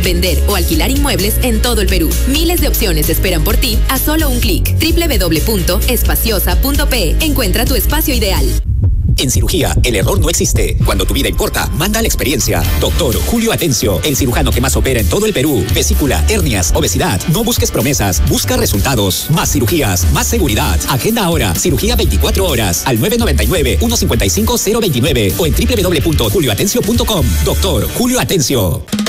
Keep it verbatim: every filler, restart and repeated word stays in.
vender o alquilar inmuebles en todo el Perú. Miles de opciones esperan por ti a solo un clic. doble u doble u doble u punto espaciosa punto pe. Encuentra tu espacio ideal. En cirugía, el error no existe. Cuando tu vida importa, manda la experiencia. Doctor Julio Atencio, el cirujano que más opera en todo el Perú. Vesícula, hernias, obesidad. No busques promesas, busca resultados. Más cirugías, más seguridad. Agenda ahora, cirugía veinticuatro horas, al nueve nueve nueve, uno cinco cinco, cero dos nueve o en doble u doble u doble u punto julio atencio punto com. Doctor Julio Atencio.